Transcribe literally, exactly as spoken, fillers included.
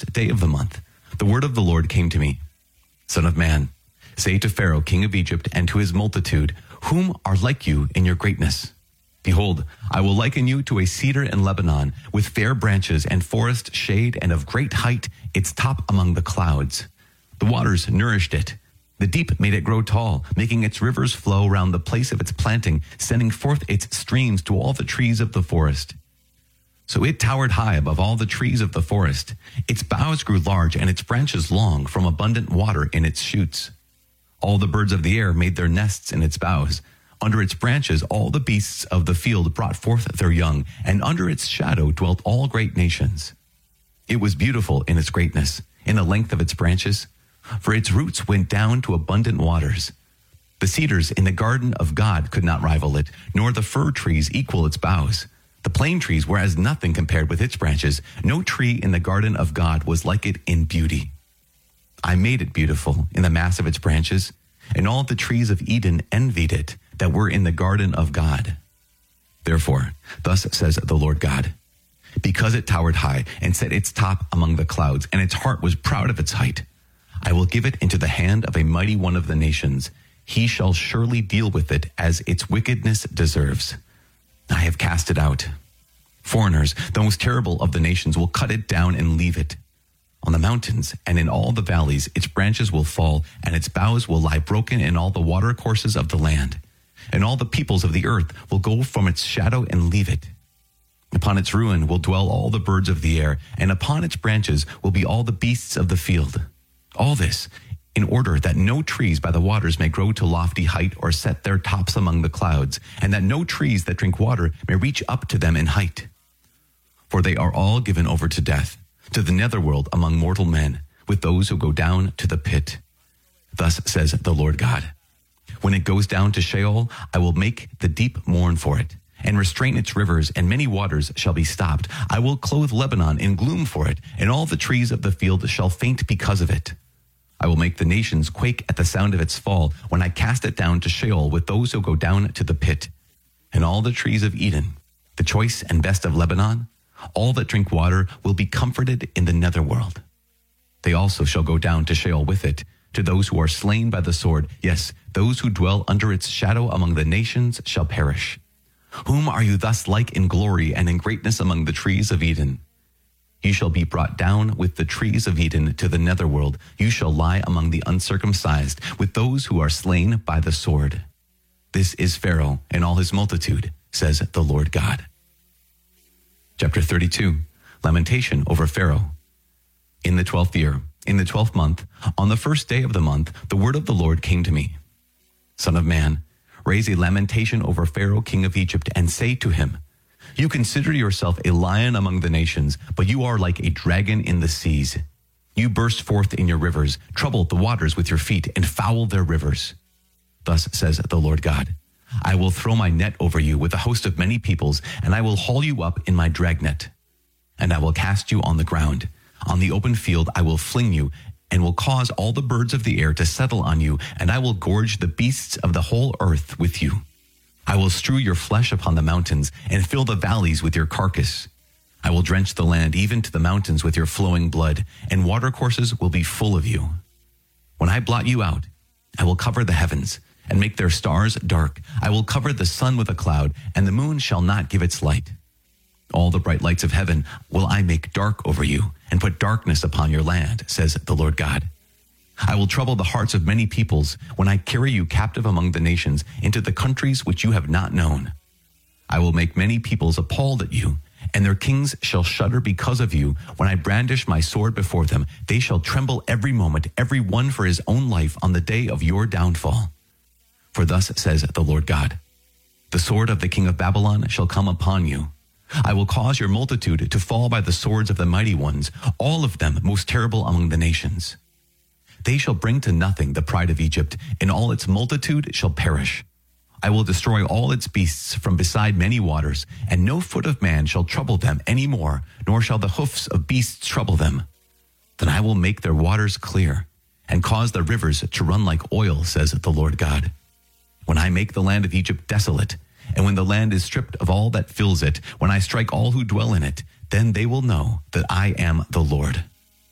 first day of the month, the word of the Lord came to me. Son of man, say to Pharaoh, king of Egypt, and to his multitude, whom are like you in your greatness? Behold, I will liken you to a cedar in Lebanon, with fair branches and forest shade, and of great height, its top among the clouds. The waters nourished it. The deep made it grow tall, making its rivers flow round the place of its planting, sending forth its streams to all the trees of the forest. So it towered high above all the trees of the forest. Its boughs grew large and its branches long, from abundant water in its shoots. All the birds of the air made their nests in its boughs. Under its branches all the beasts of the field brought forth their young, and under its shadow dwelt all great nations. It was beautiful in its greatness, in the length of its branches, for its roots went down to abundant waters. The cedars in the garden of God could not rival it, nor the fir trees equal its boughs. The plane trees were as nothing compared with its branches. No tree in the garden of God was like it in beauty. I made it beautiful in the mass of its branches, and all the trees of Eden envied it that were in the garden of God. Therefore, thus says the Lord God, because it towered high and set its top among the clouds, and its heart was proud of its height, I will give it into the hand of a mighty one of the nations. He shall surely deal with it as its wickedness deserves. I have cast it out. Foreigners, the most terrible of the nations, will cut it down and leave it. On the mountains and in all the valleys, its branches will fall, and its boughs will lie broken in all the water courses of the land. And all the peoples of the earth will go from its shadow and leave it. Upon its ruin will dwell all the birds of the air, and upon its branches will be all the beasts of the field. All this, in order that no trees by the waters may grow to lofty height or set their tops among the clouds, and that no trees that drink water may reach up to them in height. For they are all given over to death, to the netherworld among mortal men, with those who go down to the pit. Thus says the Lord God, when it goes down to Sheol, I will make the deep mourn for it, and restrain its rivers, and many waters shall be stopped. I will clothe Lebanon in gloom for it, and all the trees of the field shall faint because of it. I will make the nations quake at the sound of its fall, when I cast it down to Sheol with those who go down to the pit. And all the trees of Eden, the choice and best of Lebanon, all that drink water will be comforted in the netherworld. They also shall go down to Sheol with it, to those who are slain by the sword. Yes, those who dwell under its shadow among the nations shall perish. Whom are you thus like in glory and in greatness among the trees of Eden? You shall be brought down with the trees of Eden to the netherworld. You shall lie among the uncircumcised, with those who are slain by the sword. This is Pharaoh and all his multitude, says the Lord God. Chapter thirty-two, Lamentation over Pharaoh. In the twelfth year, in the twelfth month, on the first day of the month, the word of the Lord came to me. Son of man, raise a lamentation over Pharaoh, king of Egypt, and say to him, you consider yourself a lion among the nations, but you are like a dragon in the seas. You burst forth in your rivers, trouble the waters with your feet, and foul their rivers. Thus says the Lord God, I will throw my net over you with a host of many peoples, and I will haul you up in my dragnet. And I will cast you on the ground. On the open field I will fling you, and will cause all the birds of the air to settle on you, and I will gorge the beasts of the whole earth with you. I will strew your flesh upon the mountains, and fill the valleys with your carcass. I will drench the land even to the mountains with your flowing blood, and watercourses will be full of you. When I blot you out, I will cover the heavens, and make their stars dark. I will cover the sun with a cloud, and the moon shall not give its light. All the bright lights of heaven will I make dark over you, and put darkness upon your land, says the Lord God. I will trouble the hearts of many peoples when I carry you captive among the nations into the countries which you have not known. I will make many peoples appalled at you, and their kings shall shudder because of you when I brandish my sword before them. They shall tremble every moment, every one for his own life on the day of your downfall. For thus says the Lord God, the sword of the king of Babylon shall come upon you. I will cause your multitude to fall by the swords of the mighty ones, all of them most terrible among the nations. They shall bring to nothing the pride of Egypt, and all its multitude shall perish. I will destroy all its beasts from beside many waters, and no foot of man shall trouble them any more, nor shall the hoofs of beasts trouble them. Then I will make their waters clear, and cause their rivers to run like oil, says the Lord God. When I make the land of Egypt desolate, and when the land is stripped of all that fills it, when I strike all who dwell in it, then they will know that I am the Lord.